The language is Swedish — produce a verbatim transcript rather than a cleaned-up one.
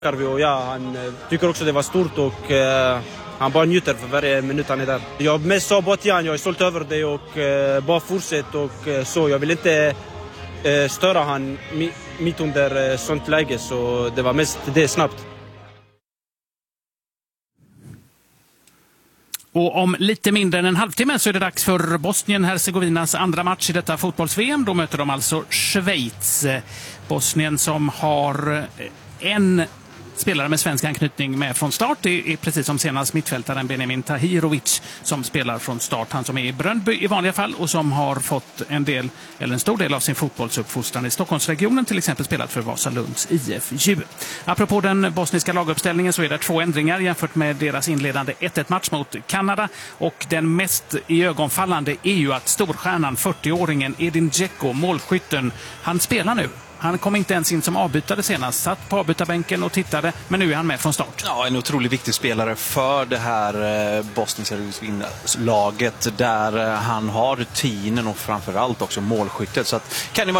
Och ja, han tycker också det var stort och uh, han bara njuter för varje minut han är där. Jag mest sa bara till han, jag är stolt över det och uh, bara fortsätt och uh, så. Jag vill inte uh, störa han mi- mitt under uh, sånt läge, så det var mest det snabbt. Och om lite mindre än en halvtimme så är det dags för Bosnien-Hercegovinas andra match i detta fotbolls-V M. Då möter de alltså Schweiz. Bosnien som har en spelare med svensk anknytning med från start. Det är precis som senast mittfältaren Benjamin Tahirovic som spelar från start. Han som är i Bröndby i vanliga fall och som har fått en del, eller en stor del av sin fotbollsuppfostran i Stockholmsregionen, till exempel spelat för Vasalunds I F J. Apropå den bosniska laguppställningen så är det två ändringar jämfört med deras inledande ett ett-match mot Kanada. Och den mest iögonfallande är ju att storstjärnan, fyrtioåringen Edin Dzeko, målskytten, han spelar nu. Han kom inte ens in som avbytare senast, satt på avbytarbänken och tittade, men nu är han med från start. Ja, en otroligt viktig spelare för det här Bosnien-Hercegovina-laget där han har rutinen och framförallt också målskyttet. Så att kan det vara